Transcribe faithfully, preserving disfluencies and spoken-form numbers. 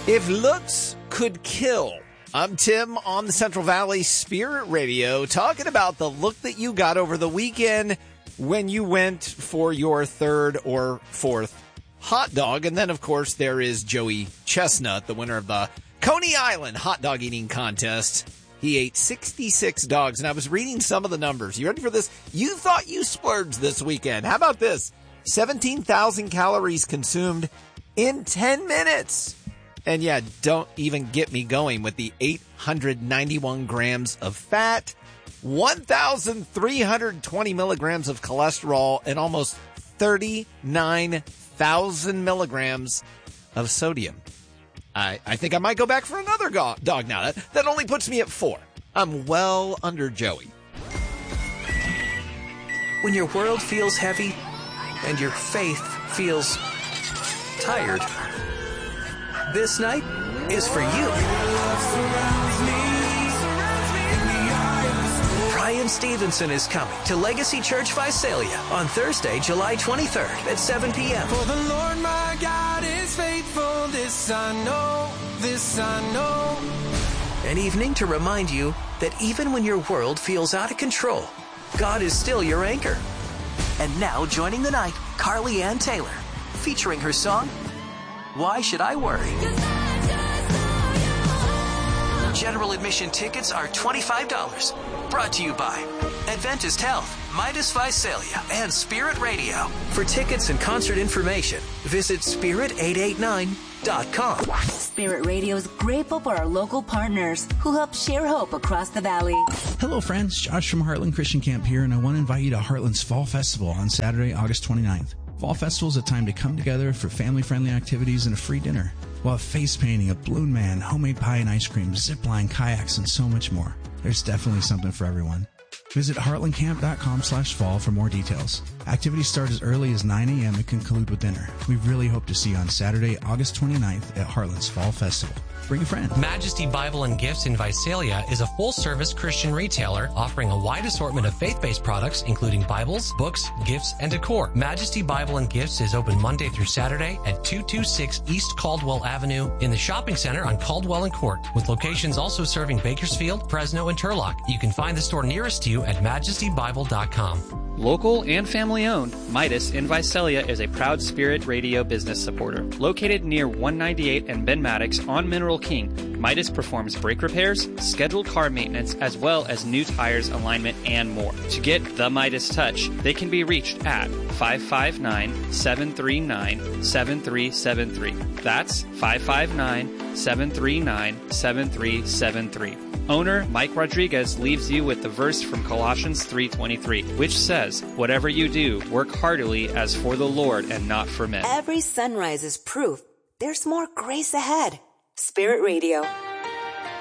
If looks could kill, I'm Tim on the Central Valley Spirit Radio talking about the look that you got over the weekend when you went for your third or fourth hot dog. And then, of course, there is Joey Chestnut, the winner of the Coney Island hot dog eating contest. He ate sixty-six dogs, and I was reading some of the numbers. You ready for this? You thought you splurged this weekend. How about this? seventeen thousand calories consumed in ten minutes. And yeah, don't even get me going with the eight hundred ninety-one grams of fat, one thousand three hundred twenty milligrams of cholesterol, and almost thirty-nine thousand milligrams of sodium. I, I think I might go back for another go- dog now. That, that only puts me at four. I'm well under Joey. When your world feels heavy and your faith feels tired, this night is for you. Brian Stevenson is coming to Legacy Church Visalia on Thursday, July twenty-third at seven p.m. For the Lord my God is faithful, this I know, this I know. An evening to remind you that even when your world feels out of control, God is still your anchor. And now joining the night, Carly Ann Taylor, featuring her song, Why Should I Worry? General admission tickets are twenty-five dollars. Brought to you by Adventist Health, Midas Visalia, and Spirit Radio. For tickets and concert information, visit spirit eight eight nine dot com. Spirit Radio is grateful for our local partners who help share hope across the valley. Hello, friends. Josh from Heartland Christian Camp here, and I want to invite you to Heartland's Fall Festival on Saturday, August twenty-ninth. Fall Festival is a time to come together for family-friendly activities and a free dinner. We'll have face painting, a balloon man, homemade pie and ice cream, zip line, kayaks, and so much more. There's definitely something for everyone. Visit heartlandcamp.com slash fall for more details. Activities start as early as nine a.m. and conclude with dinner. We really hope to see you on Saturday, August twenty-ninth at Heartland's Fall Festival. Bring a friend. Majesty Bible and Gifts in Visalia is a full-service Christian retailer offering a wide assortment of faith-based products, including Bibles, books, gifts, and decor. Majesty Bible and Gifts is open Monday through Saturday at two twenty-six East Caldwell Avenue in the shopping center on Caldwell and Court, with locations also serving Bakersfield, Fresno, and Turlock. You can find the store nearest to you at majesty bible dot com. Local and family-owned, Midas in Visalia is a proud Spirit Radio business supporter. Located near one ninety-eight and Ben Maddox on Mineral King, Midas performs brake repairs, scheduled car maintenance, as well as new tires, alignment, and more. To get the Midas touch, they can be reached at five five nine, seven three nine, seven three seven three. That's five five nine, seven three nine, seven three seven three. Owner Mike Rodriguez leaves you with the verse from Colossians three twenty-three, which says, "Whatever you do, work heartily as for the Lord and not for men." Every sunrise is proof there's more grace ahead. Spirit Radio.